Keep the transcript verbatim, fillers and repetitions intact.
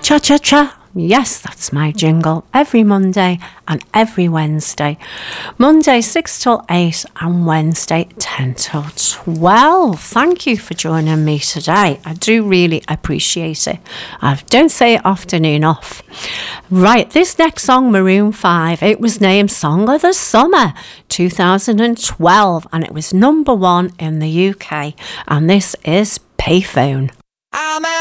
Cha-cha-cha. Yes, that's my jingle. Every Monday and every Wednesday. Monday six till eight and Wednesday ten till twelve. Thank you for joining me today. I do really appreciate it. I don't say it often enough. Right, this next song, Maroon five, it was named Song of the Summer two thousand twelve and it was number one in the U K. And this is Payphone. I'm